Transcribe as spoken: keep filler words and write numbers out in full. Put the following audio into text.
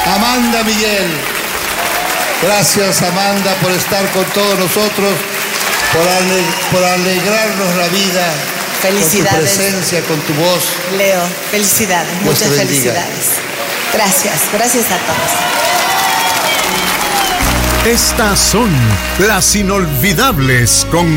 Amanda Miguel. Gracias, Amanda, por estar con todos nosotros, por, ale por alegrarnos la vida. Felicidades. Con tu presencia, con tu voz. Leo, felicidades, Dios muchas te bendiga. felicidades. Gracias, gracias a todos. Estas son las inolvidables con